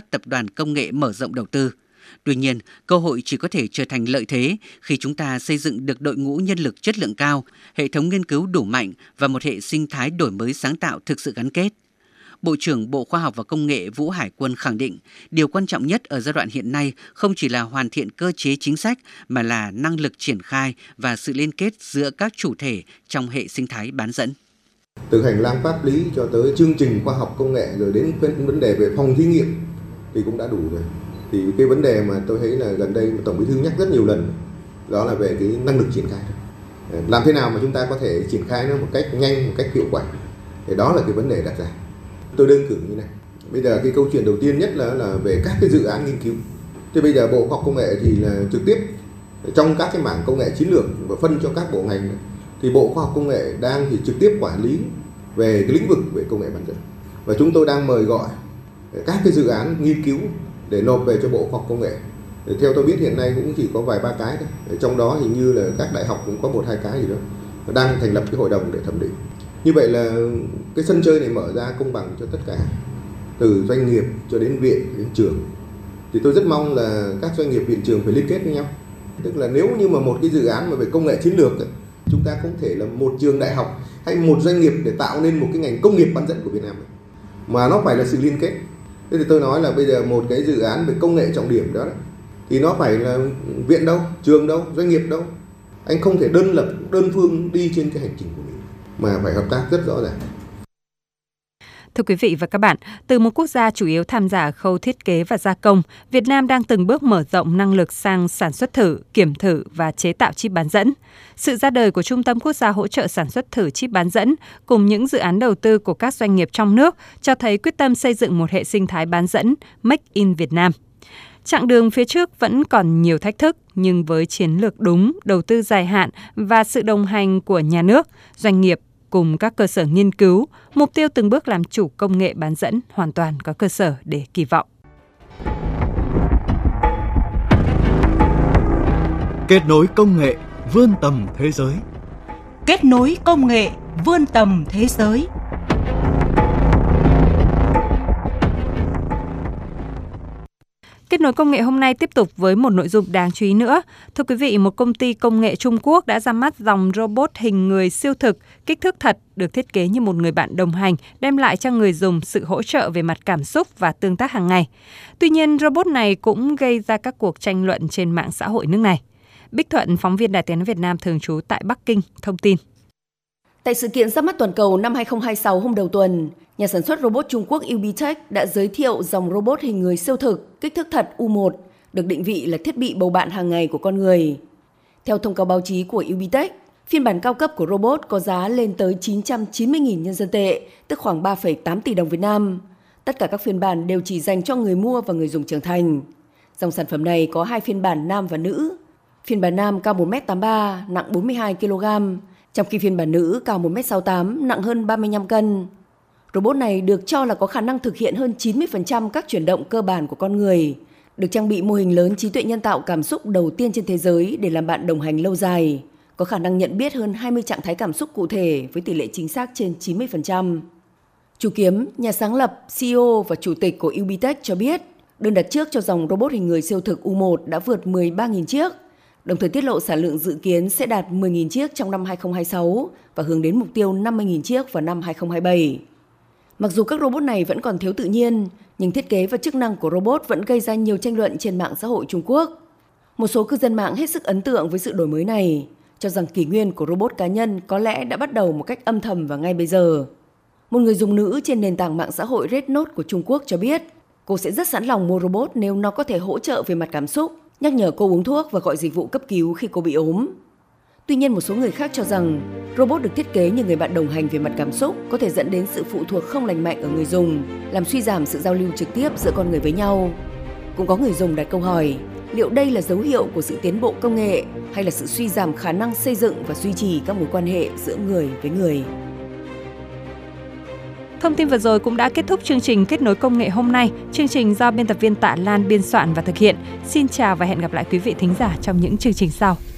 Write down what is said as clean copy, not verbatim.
các tập đoàn công nghệ mở rộng đầu tư. Tuy nhiên, cơ hội chỉ có thể trở thành lợi thế khi chúng ta xây dựng được đội ngũ nhân lực chất lượng cao, hệ thống nghiên cứu đủ mạnh và một hệ sinh thái đổi mới sáng tạo thực sự gắn kết. Bộ trưởng Bộ Khoa học và Công nghệ Vũ Hải Quân khẳng định, điều quan trọng nhất ở giai đoạn hiện nay không chỉ là hoàn thiện cơ chế chính sách mà là năng lực triển khai và sự liên kết giữa các chủ thể trong hệ sinh thái bán dẫn. Từ hành lang pháp lý cho tới chương trình khoa học công nghệ rồi đến vấn đề về phòng thí nghiệm thì cũng đã đủ rồi. Thì cái vấn đề mà tôi thấy là gần đây Tổng Bí thư nhắc rất nhiều lần đó là về cái năng lực triển khai. Làm thế nào mà chúng ta có thể triển khai nó một cách nhanh, một cách hiệu quả. Thì đó là cái vấn đề đặt ra. Tôi đơn cử như này. Bây giờ cái câu chuyện đầu tiên nhất là về các cái dự án nghiên cứu. Thì bây giờ Bộ Khoa học Công nghệ thì là trực tiếp trong các cái mảng công nghệ chiến lược và phân cho các bộ ngành thì Bộ Khoa học Công nghệ đang thì trực tiếp quản lý về cái lĩnh vực về công nghệ bán dẫn. Và chúng tôi đang mời gọi các cái dự án nghiên cứu để nộp về cho Bộ Khoa học Công nghệ. Theo tôi biết hiện nay cũng chỉ có vài ba cái thôi. Trong đó hình như là các đại học cũng có 1-2 cái gì đó đang thành lập cái hội đồng để thẩm định. Như vậy là cái sân chơi này mở ra công bằng cho tất cả, từ doanh nghiệp cho đến viện, đến trường. Thì tôi rất mong là các doanh nghiệp, viện, trường phải liên kết với nhau. Tức là nếu như mà một cái dự án mà về công nghệ chiến lược, chúng ta không thể là một trường đại học hay một doanh nghiệp để tạo nên một cái ngành công nghiệp bán dẫn của Việt Nam, mà nó phải là sự liên kết. Thế thì tôi nói là bây giờ một cái dự án về công nghệ trọng điểm đó thì nó phải là viện đâu, trường đâu, doanh nghiệp đâu. Anh không thể đơn phương đi trên cái hành trình của mình, mà phải hợp tác rất rõ ràng. Thưa quý vị và các bạn, từ một quốc gia chủ yếu tham gia khâu thiết kế và gia công, Việt Nam đang từng bước mở rộng năng lực sang sản xuất thử, kiểm thử và chế tạo chip bán dẫn. Sự ra đời của Trung tâm Quốc gia hỗ trợ sản xuất thử chip bán dẫn cùng những dự án đầu tư của các doanh nghiệp trong nước cho thấy quyết tâm xây dựng một hệ sinh thái bán dẫn Make in Việt Nam. Chặng đường phía trước vẫn còn nhiều thách thức, nhưng với chiến lược đúng, đầu tư dài hạn và sự đồng hành của nhà nước, doanh nghiệp cùng các cơ sở nghiên cứu, mục tiêu từng bước làm chủ công nghệ bán dẫn hoàn toàn có cơ sở để kỳ vọng. Kết nối công nghệ vươn tầm thế giới. Kết nối công nghệ vươn tầm thế giới. Kết nối công nghệ hôm nay tiếp tục với một nội dung đáng chú ý nữa. Thưa quý vị, một công ty công nghệ Trung Quốc đã ra mắt dòng robot hình người siêu thực, kích thước thật, được thiết kế như một người bạn đồng hành, đem lại cho người dùng sự hỗ trợ về mặt cảm xúc và tương tác hàng ngày. Tuy nhiên, robot này cũng gây ra các cuộc tranh luận trên mạng xã hội nước này. Bích Thuận, phóng viên Đài Tiếng nói Việt Nam thường trú tại Bắc Kinh, thông tin. Tại sự kiện ra mắt toàn cầu năm 2026 hôm đầu tuần, nhà sản xuất robot Trung Quốc Ubitech đã giới thiệu dòng robot hình người siêu thực, kích thước thật U1, được định vị là thiết bị bầu bạn hàng ngày của con người. Theo thông cáo báo chí của Ubitech, phiên bản cao cấp của robot có giá lên tới 990.000 nhân dân tệ, tức khoảng 3,8 tỷ đồng Việt Nam. Tất cả các phiên bản đều chỉ dành cho người mua và người dùng trưởng thành. Dòng sản phẩm này có 2 phiên bản nam và nữ. Phiên bản nam cao 1m83, nặng 42 kg, trong khi phiên bản nữ cao 1m68, nặng hơn 35 cân. Robot này được cho là có khả năng thực hiện hơn 90% các chuyển động cơ bản của con người, được trang bị mô hình lớn trí tuệ nhân tạo cảm xúc đầu tiên trên thế giới để làm bạn đồng hành lâu dài, có khả năng nhận biết hơn 20 trạng thái cảm xúc cụ thể với tỷ lệ chính xác trên 90%. Chu Kiếm, nhà sáng lập, CEO và chủ tịch của Ubitech cho biết, đơn đặt trước cho dòng robot hình người siêu thực U1 đã vượt 13.000 chiếc, đồng thời tiết lộ sản lượng dự kiến sẽ đạt 10.000 chiếc trong năm 2026 và hướng đến mục tiêu 50.000 chiếc vào năm 2027. Mặc dù các robot này vẫn còn thiếu tự nhiên, nhưng thiết kế và chức năng của robot vẫn gây ra nhiều tranh luận trên mạng xã hội Trung Quốc. Một số cư dân mạng hết sức ấn tượng với sự đổi mới này, cho rằng kỷ nguyên của robot cá nhân có lẽ đã bắt đầu một cách âm thầm và ngay bây giờ. Một người dùng nữ trên nền tảng mạng xã hội Red Note của Trung Quốc cho biết, cô sẽ rất sẵn lòng mua robot nếu nó có thể hỗ trợ về mặt cảm xúc, nhắc nhở cô uống thuốc và gọi dịch vụ cấp cứu khi cô bị ốm. Tuy nhiên, một số người khác cho rằng robot được thiết kế như người bạn đồng hành về mặt cảm xúc có thể dẫn đến sự phụ thuộc không lành mạnh ở người dùng, làm suy giảm sự giao lưu trực tiếp giữa con người với nhau. Cũng có người dùng đặt câu hỏi, liệu đây là dấu hiệu của sự tiến bộ công nghệ hay là sự suy giảm khả năng xây dựng và duy trì các mối quan hệ giữa người với người? Thông tin vừa rồi cũng đã kết thúc chương trình Kết nối công nghệ hôm nay. Chương trình do biên tập viên Tạ Lan biên soạn và thực hiện. Xin chào và hẹn gặp lại quý vị thính giả trong những chương trình sau.